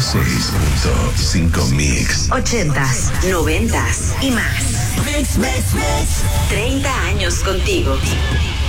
106.5 Mix. 80s, 90s y más. 30 años contigo.